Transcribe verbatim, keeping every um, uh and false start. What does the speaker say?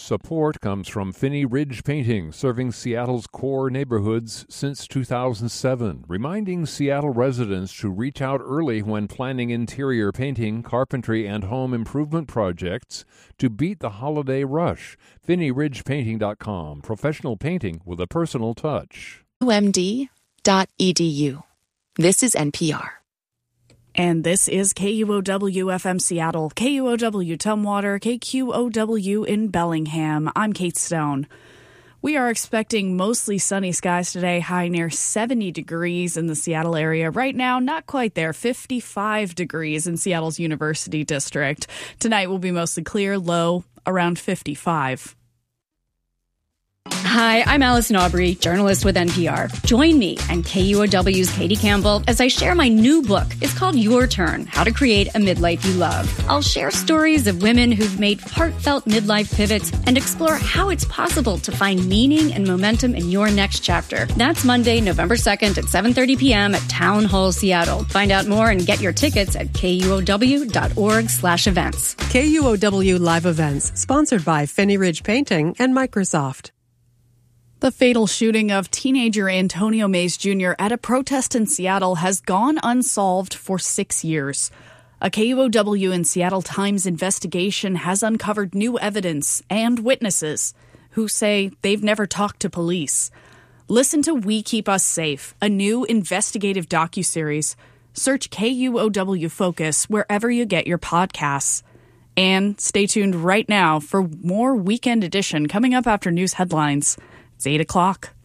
Support comes from Finney Ridge Painting, serving Seattle's core neighborhoods since two thousand seven, reminding Seattle residents to reach out early when planning interior painting, carpentry, and home improvement projects to beat the holiday rush. Finney Ridge Painting dot com, professional painting with a personal touch. U M D dot E D U. This is N P R. And this is K U O W F M Seattle, K U O W Tumwater, K Q O W in Bellingham. I'm Kate Stone. We are expecting mostly sunny skies today, high near seventy degrees in the Seattle area. Right now, not quite there, fifty-five degrees in Seattle's University District. Tonight will be mostly clear, low around fifty-five. Hi, I'm Allison Aubrey, journalist with N P R. Join me and K U O W's Katie Campbell as I share my new book. It's called Your Turn, How to Create a Midlife You Love. I'll share stories of women who've made heartfelt midlife pivots and explore how it's possible to find meaning and momentum in your next chapter. That's Monday, November second at seven thirty p.m. at Town Hall Seattle. Find out more and get your tickets at K U O W dot org slash events. K U O W Live Events, sponsored by Finney Ridge Painting and Microsoft. The fatal shooting of teenager Antonio Mays Junior at a protest in Seattle has gone unsolved for six years. A K U O W and Seattle Times investigation has uncovered new evidence and witnesses who say they've never talked to police. Listen to We Keep Us Safe, a new investigative docuseries. Search K U O W Focus wherever you get your podcasts. And stay tuned right now for more Weekend Edition coming up after news headlines. It's eight o'clock.